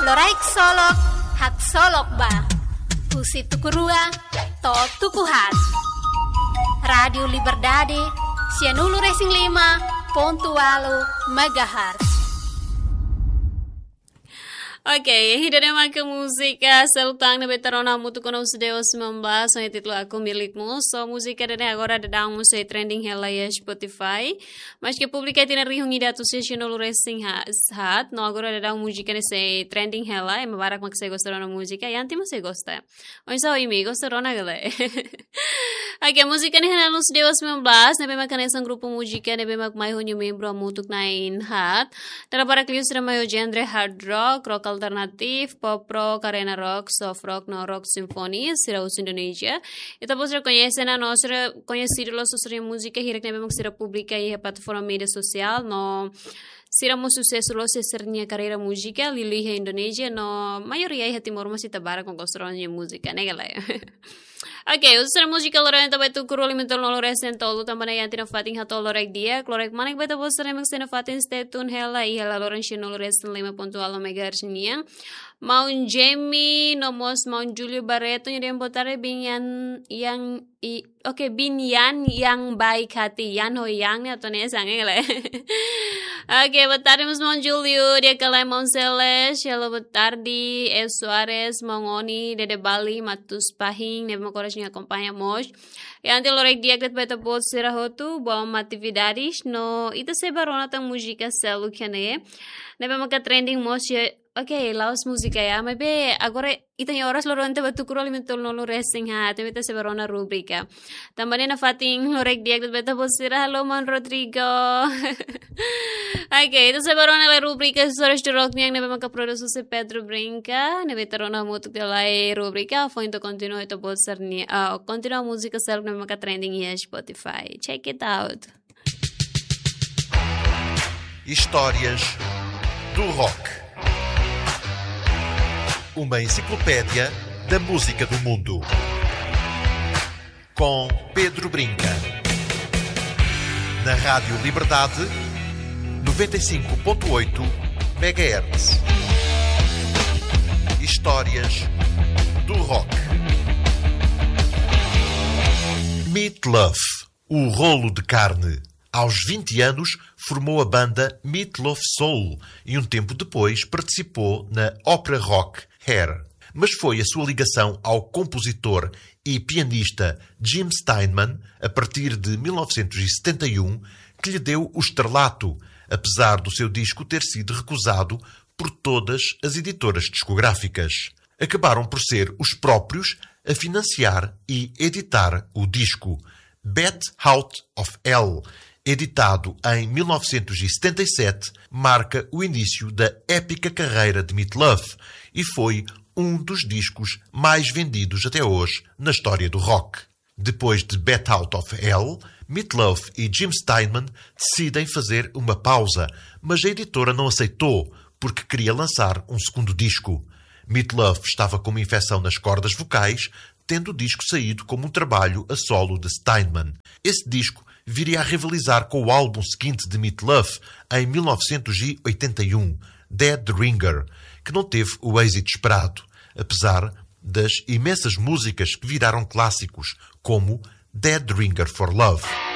Loraik solok, hak solok ba. Pusi tukurua, to tukuhat. Radio Liberdade, Sianulu Racing 5.8 MHz. Ok, hidden naman ke musika selutang na veterana mutu kono sedeo 19 ang titulo ako milikmu. So musika dene agora dadang musai trending hela ya Spotify. Mas ke publika tina rihung ida tu Sianulu Racing hat. No agora dadang musika ne sei trending hela e mabarak mak sei gostarona musika yanti mas sei gosta. Onsa imi gostarona gale. Ok, musika ni hana sedeo 19 na bema kanesang grupo musika na bema mai hunyo membro mutuk nain hat. Tara para klius ramayo genre hard rock, rock alternatif, pop rock, arena rock, soft rock, no rock symphony, Siraus Indonesia. E tapos reconhecem a nossa conhecido sobre música hira que nós sira publica e plataforma mídia social no sira mo sucesso lo se sernia carreira música lili Indonesia no maioria é timor mas itabara com construção música, né galera? Ok, usar música lorenta vai tu kuro alimentar no lorescen todo também aí tina fatin hato lorek dia, lorek manik vai tu postar emak sena fatin stetun hela e hela lorenchen no lorescen 5.8 MHz niang. Mount Jamie, nomos Mount Julio Barreto yang botare binyan yang binyan yang baik hati yan ho yang ni atau ni sange le. Okay, botaremos Mount Julio, dia kalai Mount Celeste, hello botardi, Suarez, Mongoni, Dede Bali, Matus Pahing, nebe makoras ni acompañamos. E ante lorek dia que beta bot serahotu, bom atividades, no ita se barona tang música celu kene. Nebe maka trending mos ok, laos música ya, mas be, agora itan horas lorente batu kuro alimentou no racing ha, te beta se verona rubrica. Também na fating lorek dia que beta posira, hello man Rodrigo. Ok, ito se verona la rubrica stories de rock niang nebe maka produso se Pedro Brinca, nebe terona mutuk de la rubrica, foi então continua ito posar ni, continua música self nebe maka trending ya Spotify. Check it out. Histórias do rock. Uma enciclopédia da música do mundo. Com Pedro Brinca. Na Rádio Liberdade, 95.8 MHz. Histórias do rock. Meat Loaf, o rolo de carne. Aos 20 anos, formou a banda Meat Loaf Soul e um tempo depois participou na ópera rock Hair. Mas foi a sua ligação ao compositor e pianista Jim Steinman, a partir de 1971, que lhe deu o estrelato, apesar do seu disco ter sido recusado por todas as editoras discográficas. Acabaram por ser os próprios a financiar e editar o disco. Bat Out of Hell, editado em 1977, marca o início da épica carreira de Meat Loaf e foi um dos discos mais vendidos até hoje na história do rock. Depois de Bat Out of Hell, Meat Loaf e Jim Steinman decidem fazer uma pausa, mas a editora não aceitou porque queria lançar um segundo disco. Meat Loaf estava com uma infecção nas cordas vocais, tendo o disco saído como um trabalho a solo de Steinman. Esse disco viria a rivalizar com o álbum seguinte de Meat Loaf, em 1981, Dead Ringer, que não teve o êxito esperado, apesar das imensas músicas que viraram clássicos, como Dead Ringer for Love.